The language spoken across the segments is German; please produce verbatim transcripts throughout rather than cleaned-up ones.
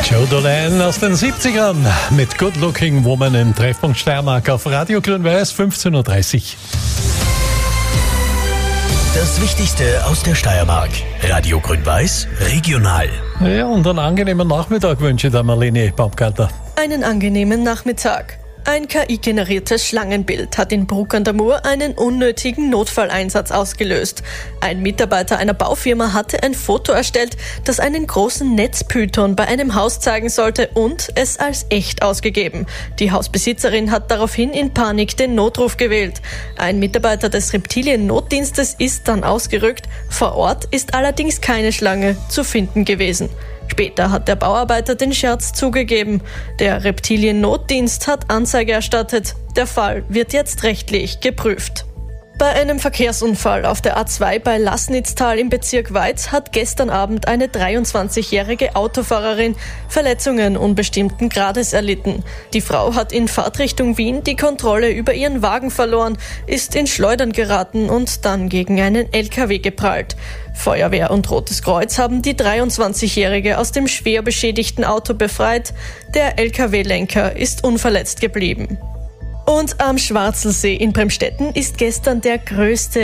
Joe Dolan aus den siebzigern mit Good Looking Woman im Treffpunkt Steiermark auf Radio Grün-Weiß, fünfzehn Uhr dreißig. Das Wichtigste aus der Steiermark. Radio Grün-Weiß, regional. Ja, und einen angenehmen Nachmittag wünsche ich der Marlene Baumgartner. Einen angenehmen Nachmittag. Ein K I-generiertes Schlangenbild hat in Bruck an der Mur einen unnötigen Notfalleinsatz ausgelöst. Ein Mitarbeiter einer Baufirma hatte ein Foto erstellt, das einen großen Netzpython bei einem Haus zeigen sollte und es als echt ausgegeben. Die Hausbesitzerin hat daraufhin in Panik den Notruf gewählt. Ein Mitarbeiter des Reptilien-Notdienstes ist dann ausgerückt. Vor Ort ist allerdings keine Schlange zu finden gewesen. Später hat der Bauarbeiter den Scherz zugegeben. Der Reptilien-Notdienst hat Anzeige erstattet. Der Fall wird jetzt rechtlich geprüft. Bei einem Verkehrsunfall auf der A zwei bei Lassnitztal im Bezirk Weiz hat gestern Abend eine dreiundzwanzigjährige Autofahrerin Verletzungen unbestimmten Grades erlitten. Die Frau hat in Fahrtrichtung Wien die Kontrolle über ihren Wagen verloren, ist ins Schleudern geraten und dann gegen einen L K W geprallt. Feuerwehr und Rotes Kreuz haben die dreiundzwanzigjährige aus dem schwer beschädigten Auto befreit. Der L K W-Lenker ist unverletzt geblieben. Und am Schwarzelsee in Bremstetten ist gestern der größte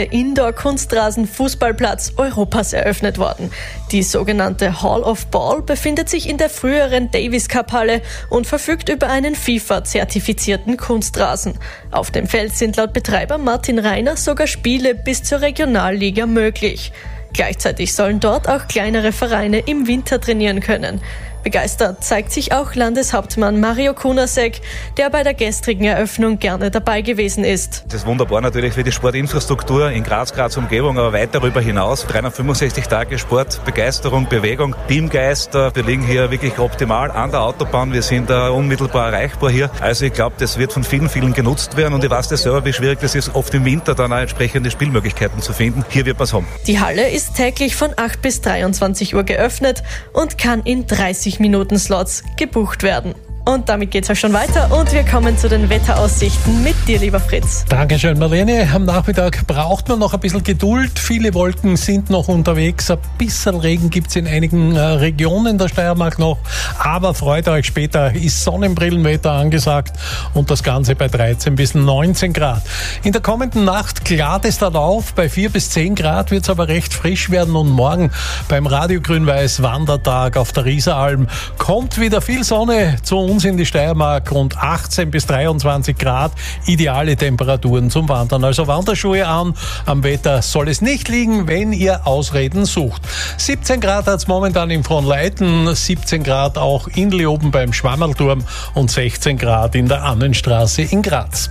Indoor-Kunstrasen-Fußballplatz Europas eröffnet worden. Die sogenannte Hall of Ball befindet sich in der früheren Davis-Cup-Halle und verfügt über einen FIFA-zertifizierten Kunstrasen. Auf dem Feld sind laut Betreiber Martin Reiner sogar Spiele bis zur Regionalliga möglich. Gleichzeitig sollen dort auch kleinere Vereine im Winter trainieren können. Begeistert zeigt sich auch Landeshauptmann Mario Kunasek, der bei der gestrigen Eröffnung gerne dabei gewesen ist. Das ist wunderbar natürlich für die Sportinfrastruktur in Graz, Graz Umgebung, aber weit darüber hinaus. dreihundertfünfundsechzig Tage Sport, Begeisterung, Bewegung, Teamgeist. Wir liegen hier wirklich optimal an der Autobahn. Wir sind uh, unmittelbar erreichbar hier. Also ich glaube, das wird von vielen, vielen genutzt werden. Und ich weiß das selber, wie schwierig das ist, oft im Winter dann auch entsprechende Spielmöglichkeiten zu finden. Hier wird man es haben. Die Halle ist täglich von acht bis dreiundzwanzig Uhr geöffnet und kann in dreißig Minuten Slots gebucht werden. Und damit geht's auch schon weiter und wir kommen zu den Wetteraussichten mit dir, lieber Fritz. Dankeschön, Marlene. Am Nachmittag braucht man noch ein bisschen Geduld. Viele Wolken sind noch unterwegs. Ein bisschen Regen gibt's in einigen äh, Regionen der Steiermark noch. Aber freut euch, später ist Sonnenbrillenwetter angesagt und das Ganze bei dreizehn bis neunzehn Grad. In der kommenden Nacht klart es dann auf. Bei vier bis zehn Grad wird's aber recht frisch werden und morgen beim Radio Grün-Weiß Wandertag auf der Rieseralm kommt wieder viel Sonne zu uns in die Steiermark, rund achtzehn bis dreiundzwanzig Grad, ideale Temperaturen zum Wandern. Also Wanderschuhe an, am Wetter soll es nicht liegen, wenn ihr Ausreden sucht. siebzehn Grad hat es momentan in Fronleiten, siebzehn Grad auch in Leoben beim Schwammerlturm und sechzehn Grad in der Annenstraße in Graz.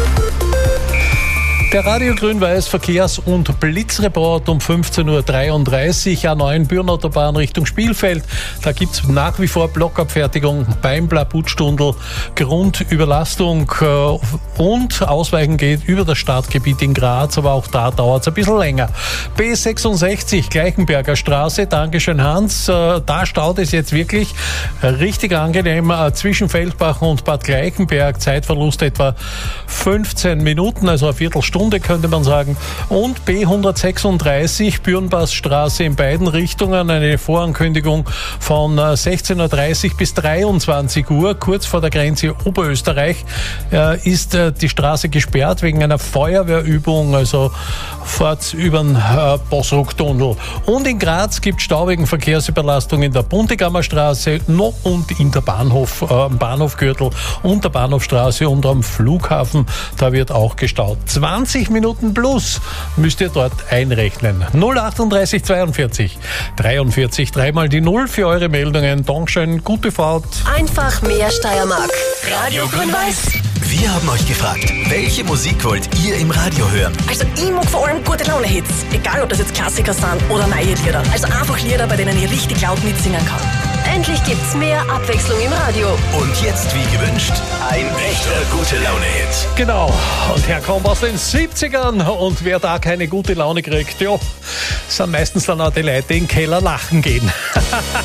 Der Radio Grün-Weiß Verkehrs- und Blitzreport um fünfzehn Uhr dreiunddreißig, A neun Bürnautobahn Richtung Spielfeld. Da gibt's nach wie vor Blockabfertigung beim Blabutstundl, Grundüberlastung äh, und Ausweichen geht über das Stadtgebiet in Graz, aber auch da dauert's ein bisschen länger. B sechsundsechzig Gleichenberger Straße, Dankeschön Hans, äh, da staut es jetzt wirklich richtig angenehm äh, zwischen Feldbach und Bad Gleichenberg, Zeitverlust etwa fünfzehn Minuten, also eine Viertelstunde könnte man sagen. Und B hundertsechsunddreißig Bürnbassstraße in beiden Richtungen, eine Vorankündigung von sechzehn Uhr dreißig bis dreiundzwanzig Uhr, kurz vor der Grenze Oberösterreich, äh, ist äh, die Straße gesperrt wegen einer Feuerwehrübung, also fahrt über den äh, Bossrucktunnel. Und in Graz gibt es stau wegen Verkehrsüberlastung in der Buntegammer Straße noch und in der Bahnhof, äh, Bahnhofgürtel und der Bahnhofstraße und am Flughafen, da wird auch gestaut. zwanzig Minuten plus müsst ihr dort einrechnen. null achtunddreißig zweiundvierzig dreiundvierzig, dreimal die Null für eure Meldungen. Dankeschön, gute Fahrt. Einfach mehr Steiermark. Radio Grün-Weiß. Wir haben euch gefragt, welche Musik wollt ihr im Radio hören? Also ich mag vor allem gute Laune-Hits. Egal, ob das jetzt Klassiker sind oder neue Lieder. Also einfach Lieder, bei denen ich richtig laut mitsingen kann. Endlich gibt's mehr Abwechslung im Radio. Und jetzt, wie gewünscht, ein echter Gute-Laune-Hit. Genau, und herkommt aus den siebzigern und wer da keine gute Laune kriegt, ja, sind meistens dann auch die Leute, die in den Keller lachen gehen.